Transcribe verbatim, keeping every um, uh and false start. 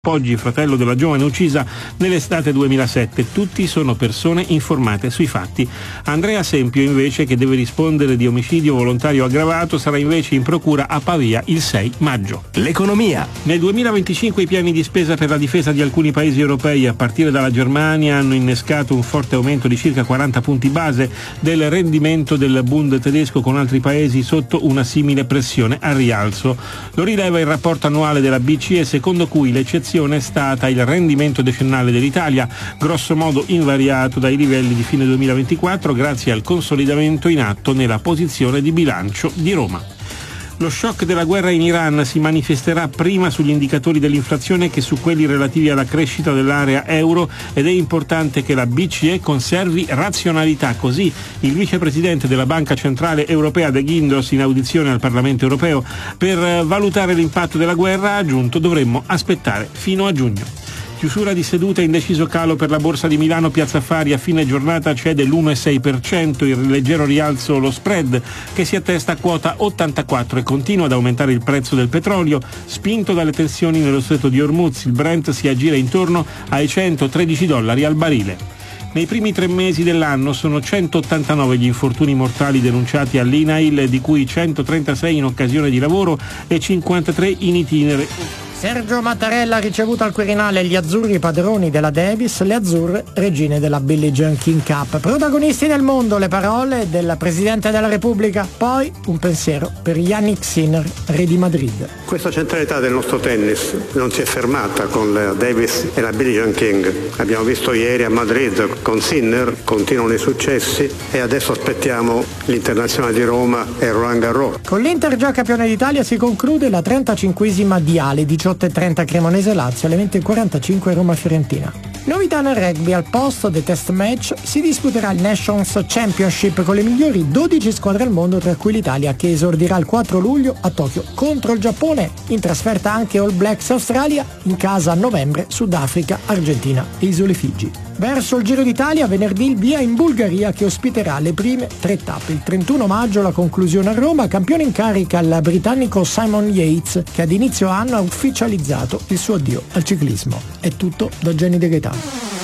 Poggi, fratello della giovane uccisa nell'estate duemilasette. Tutti sono persone informate sui fatti. Andrea Sempio, invece, che deve rispondere di omicidio volontario aggravato, sarà invece in procura a Pavia il sei maggio. L'economia. Nel duemilaventicinque i piani di spesa per la difesa di alcuni paesi europei, a partire dalla Germania, hanno innescato un forte aumento di circa quaranta punti base del rendimento del Bund tedesco, con altri paesi sotto una simile pressione al rialzo. Lo rileva il rapporto annuale della B C E, secondo cui l'eccezione è stata il rendimento decennale dell'Italia, grosso modo invariato dai livelli di fine duemilaventiquattro grazie al consolidamento in atto nella posizione di bilancio di Roma. Lo shock della guerra in Iran si manifesterà prima sugli indicatori dell'inflazione che su quelli relativi alla crescita dell'area euro, ed è importante che la B C E conservi razionalità. Così il vicepresidente della Banca Centrale Europea De Guindos, in audizione al Parlamento Europeo, per valutare l'impatto della guerra, ha aggiunto: dovremmo aspettare fino a giugno. Chiusura di seduta in deciso calo per la Borsa di Milano. Piazza Affari a fine giornata cede l'uno virgola sei per cento, il leggero rialzo lo spread, che si attesta a quota ottantaquattro, e continua ad aumentare il prezzo del petrolio, spinto dalle tensioni nello stretto di Hormuz. Il Brent si aggira intorno ai centotredici dollari al barile. Nei primi tre mesi dell'anno sono centottantanove gli infortuni mortali denunciati all'I N A I L, di cui centotrentasei in occasione di lavoro e cinquantatré in itinere. Sergio Mattarella ha ricevuto al Quirinale gli azzurri padroni della Davis, le azzurre regine della Billie Jean King Cup. Protagonisti del mondo, le parole del Presidente della Repubblica. Poi un pensiero per Yannick Sinner, re di Madrid. Questa centralità del nostro tennis non si è fermata con la Davis e la Billie Jean King. Abbiamo visto ieri a Madrid con Sinner, continuano i successi, e adesso aspettiamo l'Internazionale di Roma e Roland Garros. Con l'Inter già campione d'Italia si conclude la trentacinquesima Diale, diciotto e trenta Cremonese Lazio, alle venti e quarantacinque Roma Fiorentina. Novità nel rugby: al posto dei test match si disputerà il Nations Championship con le migliori dodici squadre al mondo, tra cui l'Italia, che esordirà il quattro luglio a Tokyo contro il Giappone, in trasferta anche All Blacks Australia, in casa a novembre Sudafrica, Argentina e Isole Figi. Verso il Giro d'Italia, venerdì il via in Bulgaria, che ospiterà le prime tre tappe. Il trentuno maggio la conclusione a Roma, campione in carica il britannico Simon Yates, che ad inizio anno ha ufficializzato il suo addio al ciclismo. È tutto da Jenny De Gaetano.